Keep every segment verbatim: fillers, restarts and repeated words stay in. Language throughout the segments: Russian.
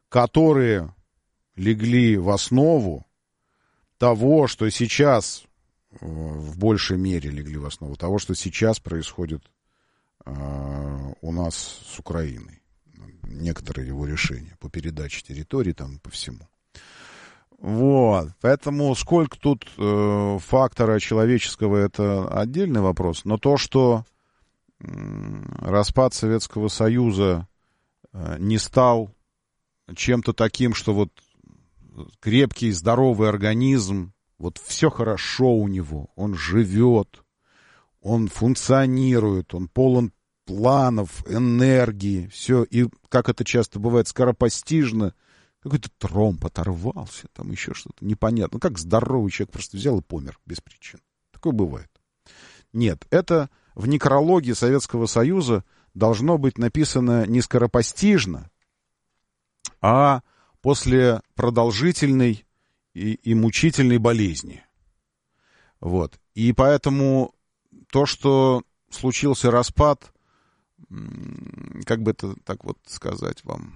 которые легли в основу того, что сейчас, в большей мере легли в основу того, что сейчас происходит э, у нас с Украиной. Некоторые его решения по передаче территорий там и по всему. Вот. Поэтому сколько тут э, фактора человеческого, это отдельный вопрос. Но то, что э, распад Советского Союза э, не стал чем-то таким, что вот крепкий, здоровый организм, вот все хорошо у него, он живет, он функционирует, он полон планов, энергии, все, и, как это часто бывает, скоропостижно, какой-то тромб оторвался, там еще что-то непонятно. Как здоровый человек просто взял и помер без причин. Такое бывает. Нет, это в некрологе Советского Союза должно быть написано не скоропостижно, а после продолжительной и, и мучительной болезни. Вот. И поэтому то, что случился распад, как бы это так вот сказать вам,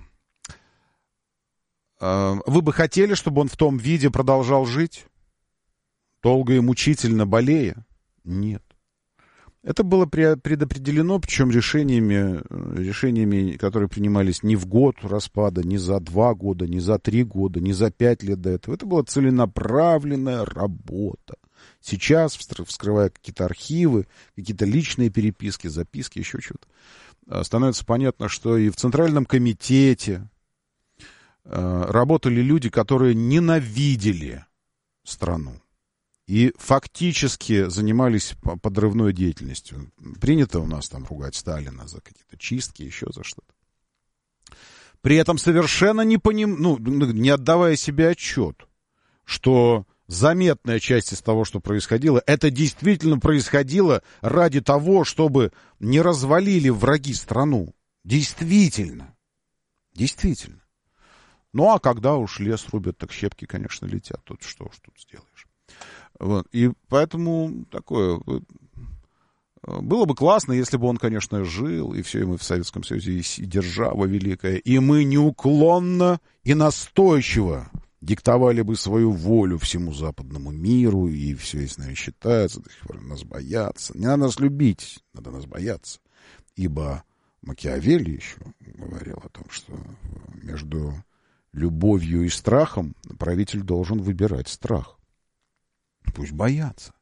вы бы хотели, чтобы он в том виде продолжал жить? Долго и мучительно болея? Нет. Это было предопределено, причем решениями, решениями, которые принимались не в год распада, не за два года, не за три года, не за пять лет до этого. Это была целенаправленная работа. Сейчас, вскрывая какие-то архивы, какие-то личные переписки, записки, еще что-то, становится понятно, что и в Центральном комитете работали люди, которые ненавидели страну и фактически занимались подрывной деятельностью. Принято у нас там ругать Сталина за какие-то чистки, еще за что-то. При этом совершенно не поним... ну, не отдавая себе отчет, что заметная часть из того, что происходило, это действительно происходило ради того, чтобы не развалили враги страну. Действительно. Действительно. Ну, а когда уж лес рубят, так щепки, конечно, летят. Тут что уж тут сделаешь. Вот. И поэтому такое... Было бы классно, если бы он, конечно, жил, и все, и мы в Советском Союзе, и держава великая, и мы неуклонно и настойчиво диктовали бы свою волю всему западному миру, и все и с нами считается, до сих пор нас боятся. Не надо нас любить, надо нас бояться. Ибо Макиавелли еще говорил о том, что между любовью и страхом правитель должен выбирать страх. Пусть боятся.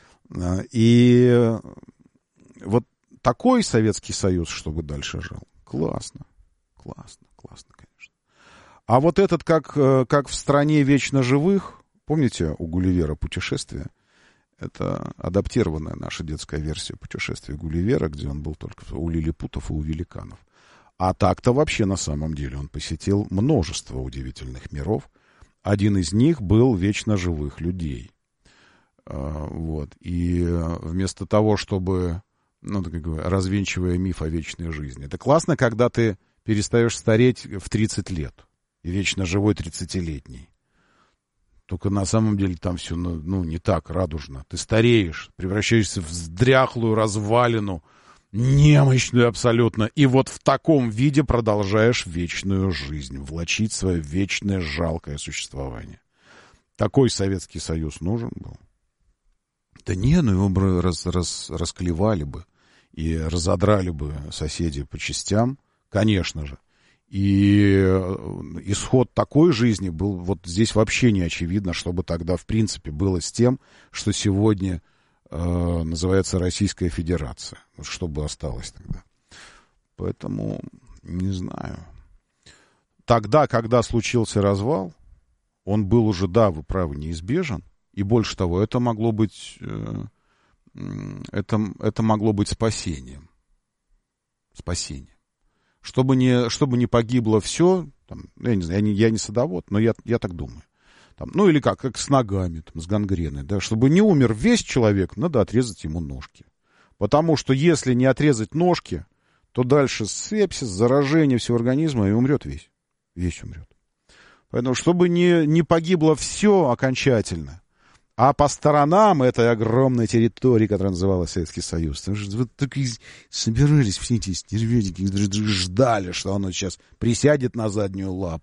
И вот такой Советский Союз, чтобы дальше жил, классно, классно, классно, конечно. А вот этот, как, как в «Стране вечно живых», помните у Гулливера «Путешествие»? Это адаптированная наша детская версия «Путешествия Гулливера», где он был только у лилипутов и у великанов. А так-то вообще на самом деле он посетил множество удивительных миров. Один из них был вечно живых людей. Вот. И вместо того, чтобы, ну, так говоря, развенчивая миф о вечной жизни, это классно, когда ты перестаешь стареть в тридцать лет. И вечно живой тридцатилетний. Только на самом деле там все, ну, ну, не так радужно. Ты стареешь, превращаешься в дряхлую развалину, немощную абсолютно, и вот в таком виде продолжаешь вечную жизнь, влачить свое вечное жалкое существование. Такой Советский Союз нужен был? Да не, ну его бы раз, раз, расклевали бы и разодрали бы соседи по частям, конечно же. И исход такой жизни был вот здесь вообще не очевидно, что бы тогда в принципе было с тем, что сегодня э, называется Российская Федерация. Что бы осталось тогда. Поэтому не знаю. Тогда, когда случился развал, он был уже, да, вы правы, неизбежен. И больше того, это могло быть, э, это, это могло быть спасением. Спасением. Чтобы не, чтобы не погибло все, там, я не знаю, я не, я не садовод, но я, я так думаю. Там, ну или как, как с ногами, там, с гангреной. Да? Чтобы не умер весь человек, надо отрезать ему ножки. Потому что если не отрезать ножки, то дальше сепсис, заражение всего организма, и умрет весь. Весь умрет. Поэтому, чтобы не, не погибло все окончательно, а по сторонам этой огромной территории, которая называлась Советский Союз, вы так и собирались все эти стервятники, ждали, что оно сейчас присядет на заднюю лапу